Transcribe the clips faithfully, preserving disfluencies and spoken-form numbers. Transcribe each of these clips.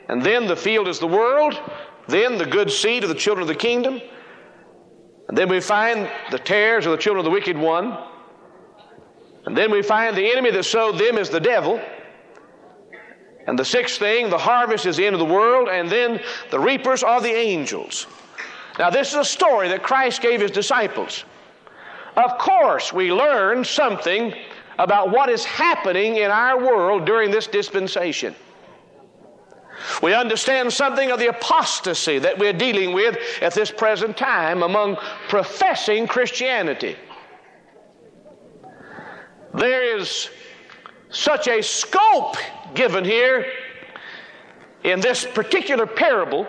And then the field is the world, then the good seed of the children of the kingdom. And then we find the tares of the children of the wicked one. And then we find the enemy that sowed them is the devil. And the sixth thing, the harvest is the end of the world, and then the reapers are the angels. Now this is a story that Christ gave his disciples. Of course, we learn something about what is happening in our world during this dispensation. We understand something of the apostasy that we're dealing with at this present time among professing Christianity. There is such a scope given here in this particular parable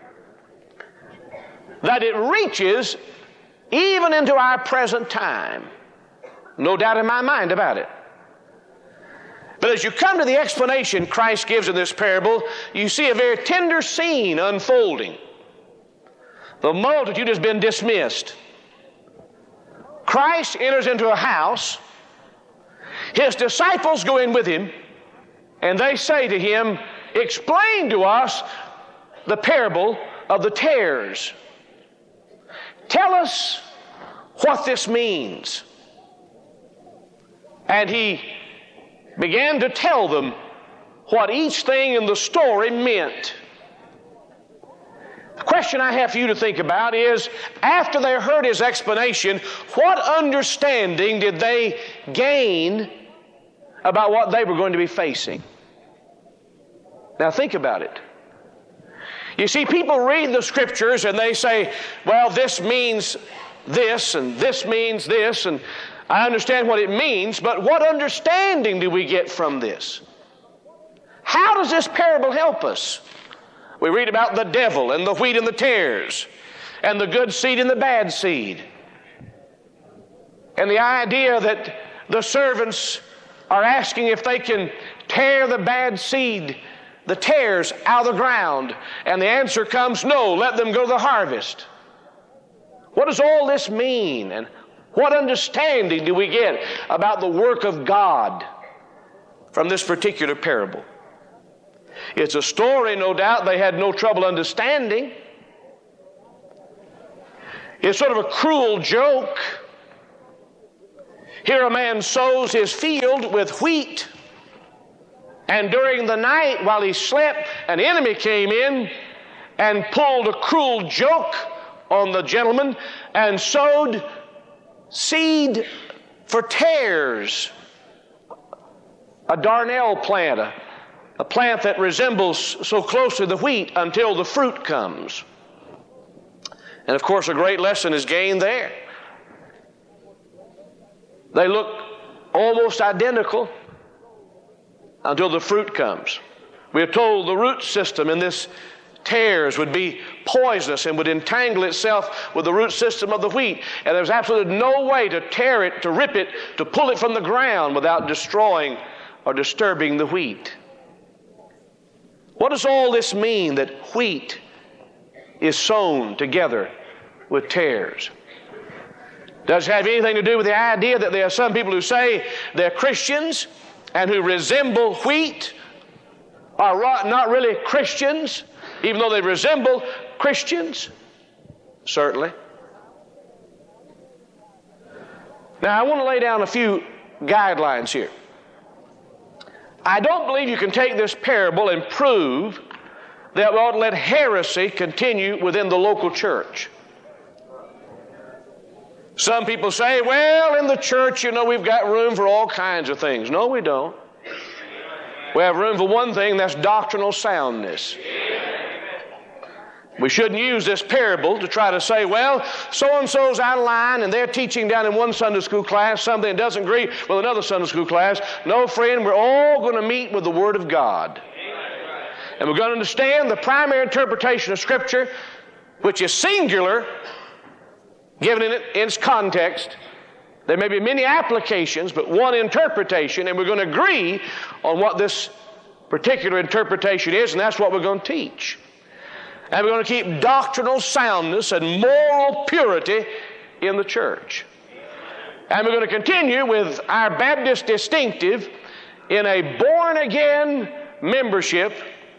that it reaches even into our present time. No doubt in my mind about it. But as you come to the explanation Christ gives in this parable, you see a very tender scene unfolding. The multitude has been dismissed. Christ enters into a house. His disciples go in with him, and they say to him, "Explain to us the parable of the tares. Tell us what this means." And he began to tell them what each thing in the story meant. The question I have for you to think about is, after they heard his explanation, what understanding did they gain about what they were going to be facing? Now think about it. You see, people read the Scriptures and they say, well, this means this and this means this, and I understand what it means, but what understanding do we get from this? How does this parable help us? We read about the devil and the wheat and the tares, and the good seed and the bad seed, and the idea that the servants are asking if they can tear the bad seed, the tares, out of the ground, and the answer comes, no, let them go to the harvest. What does all this mean, and what understanding do we get about the work of God from this particular parable? It's a story, no doubt, they had no trouble understanding. It's sort of a cruel joke. Here a man sows his field with wheat, and during the night while he slept, an enemy came in and pulled a cruel joke on the gentleman and sowed seed for tares, a darnel plant, a, a plant that resembles so closely the wheat until the fruit comes. And of course a great lesson is gained there. They look almost identical until the fruit comes. We are told the root system in this tares would be poisonous and would entangle itself with the root system of the wheat. And there's absolutely no way to tear it, to rip it, to pull it from the ground without destroying or disturbing the wheat. What does all this mean that wheat is sown together with tares? Does it have anything to do with the idea that there are some people who say they're Christians and who resemble wheat are not really Christians, even though they resemble Christians? Certainly. Now, I want to lay down a few guidelines here. I don't believe you can take this parable and prove that we ought to let heresy continue within the local church. Some people say, well, in the church, you know, we've got room for all kinds of things. No, we don't. We have room for one thing, and that's doctrinal soundness. We shouldn't use this parable to try to say, well, so-and-so's out of line and they're teaching down in one Sunday school class something that doesn't agree with another Sunday school class. No, friend, we're all going to meet with the Word of God. And we're going to understand the primary interpretation of Scripture, which is singular, given in its context. There may be many applications, but one interpretation, and we're going to agree on what this particular interpretation is, and that's what we're going to teach. And we're going to keep doctrinal soundness and moral purity in the church. And we're going to continue with our Baptist distinctive in a born-again membership